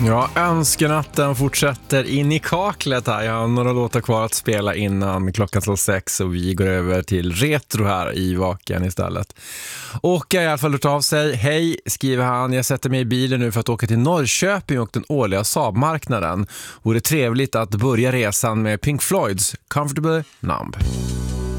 Ja, önskenatten fortsätter in i kaklet här. Jag har några låtar kvar att spela innan klockan slår 6 och vi går över till retro här i Vaken istället. Och jag har i alla fall hört av sig. Hej, skriver han. Jag sätter mig i bilen nu för att åka till Norrköping och den årliga Saab-marknaden. Vore trevligt att börja resan med Pink Floyds Comfortable Numb.